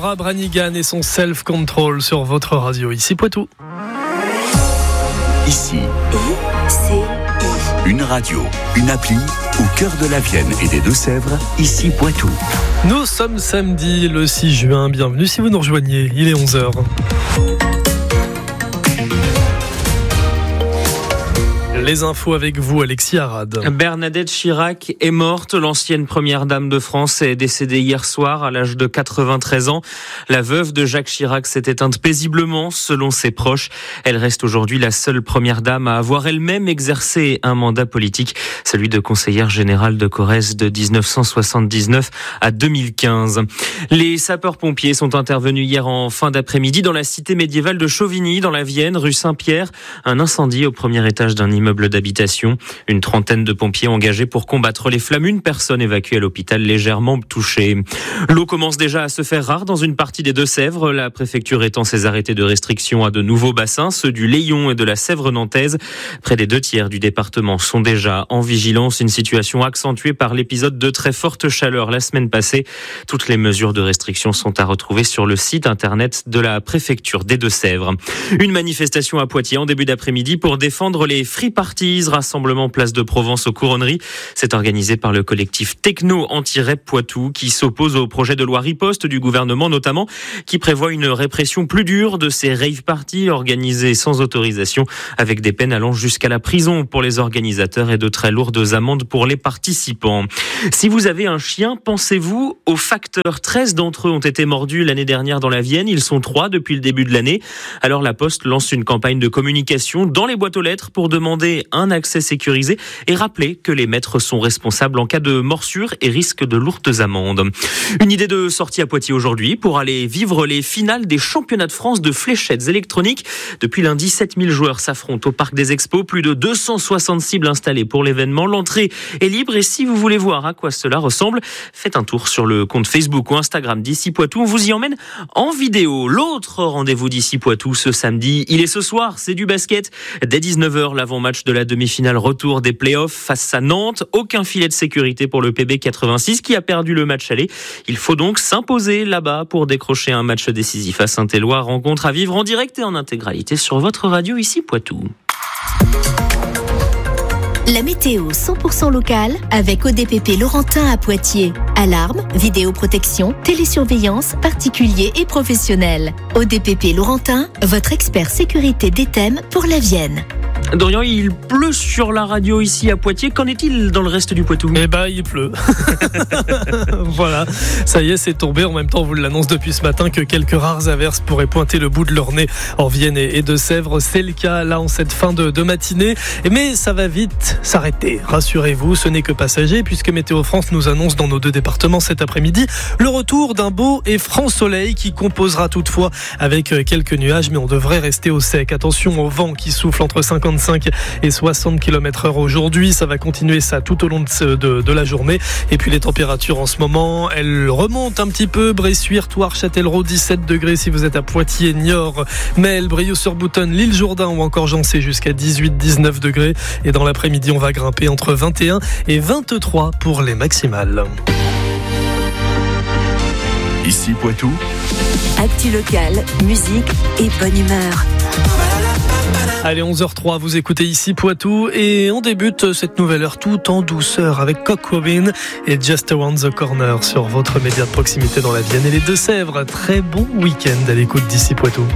Laura Branigan et son self-control sur votre radio, ici Poitou. Ici, une radio, une appli au cœur de la Vienne et des Deux-Sèvres, ici Poitou. Nous sommes samedi le 6 juin, bienvenue si vous nous rejoignez, il est 11h. Les infos avec vous, Alexis Arad. Bernadette Chirac est morte. L'ancienne première dame de France est décédée hier soir à l'âge de 93 ans. La veuve de Jacques Chirac s'est éteinte paisiblement, selon ses proches. Elle reste aujourd'hui la seule première dame à avoir elle-même exercé un mandat politique, celui de conseillère générale de Corrèze de 1979 à 2015. Les sapeurs-pompiers sont intervenus hier en fin d'après-midi dans la cité médiévale de Chauvigny, dans la Vienne, rue Saint-Pierre. Un incendie au premier étage d'un immeuble d'habitation. Une trentaine de pompiers engagés pour combattre les flammes. Une personne évacuée à l'hôpital légèrement touchée. L'eau commence déjà à se faire rare dans une partie des Deux-Sèvres. La préfecture étend ses arrêtés de restriction à de nouveaux bassins, ceux du Layon et de la Sèvre nantaise. Près des 2/3 du département sont déjà en vigilance. Une situation accentuée par l'épisode de très forte chaleur la semaine passée. Toutes les mesures de restriction sont à retrouver sur le site internet de la préfecture des Deux-Sèvres. Une manifestation à Poitiers en début d'après-midi pour défendre les free parties. Rassemblement place de Provence aux Couronneries. C'est organisé par le collectif Techno Anti-Rep Poitou qui s'oppose au projet de loi riposte du gouvernement notamment qui prévoit une répression plus dure de ces rave parties organisées sans autorisation avec des peines allant jusqu'à la prison pour les organisateurs et de très lourdes amendes pour les participants. Si vous avez un chien, pensez-vous aux facteurs. 13 d'entre eux ont été mordus l'année dernière dans la Vienne. Ils sont 3 depuis le début de l'année. Alors la Poste lance une campagne de communication dans les boîtes aux lettres pour demander un accès sécurisé et rappeler que les maîtres sont responsables en cas de morsure et risquent de lourdes amendes. Une idée de sortie à Poitiers aujourd'hui pour aller vivre les finales des championnats de France de fléchettes électroniques. Depuis lundi, 7000 joueurs s'affrontent au Parc des Expos. Plus de 260 cibles installées pour l'événement. L'entrée est libre et si vous voulez voir à quoi cela ressemble, faites un tour sur le compte Facebook ou Instagram d'Ici Poitou. On vous y emmène en vidéo. L'autre rendez-vous d'Ici Poitou ce samedi, il est ce soir, c'est du basket. Dès 19h, l'avant-match de la demi-finale retour des playoffs face à Nantes. Aucun filet de sécurité pour le PB 86 qui a perdu le match aller. Il faut donc s'imposer là-bas pour décrocher un match décisif à Saint-Éloi. Rencontre à vivre en direct et en intégralité sur votre radio ici Poitou. La météo 100% locale avec ODPP Laurentin à Poitiers. Alarme, vidéoprotection, télésurveillance, particuliers et professionnels. ODPP Laurentin, votre expert sécurité des thèmes pour la Vienne. Dorian, il pleut sur la radio ici à Poitiers. Qu'en est-il dans le reste du Poitou ? Eh ben, il pleut. Voilà, ça y est, c'est tombé. En même temps, on vous l'annonce depuis ce matin que quelques rares averses pourraient pointer le bout de leur nez en Vienne et Deux-Sèvres. C'est le cas là en cette fin de matinée. Mais ça va vite s'arrêter. Rassurez-vous, ce n'est que passager puisque Météo France nous annonce dans nos 2 départements cet après-midi le retour d'un beau et franc soleil qui composera toutefois avec quelques nuages, mais on devrait rester au sec. Attention au vent qui souffle entre 55 et 60 km/h aujourd'hui. Ça va continuer ça tout au long de la journée. Et puis les températures en ce moment, elles remontent un petit peu. Bressuire, Thouars, Châtellerault, 17 degrés si vous êtes à Poitiers, Niort, Mel, Brioude-sur-Boutonne, l'île Jourdain ou encore Jancé jusqu'à 18-19 degrés. Et dans l'après-midi, on va grimper entre 21 et 23 pour les maximales. Ici Poitou. Actu locale, musique et bonne humeur. Allez, 11h03, vous écoutez ici Poitou et on débute cette nouvelle heure tout en douceur avec Cock Robin et Just Around the Corner sur votre média de proximité dans la Vienne et les Deux-Sèvres. Très bon week-end à l'écoute d'ici Poitou.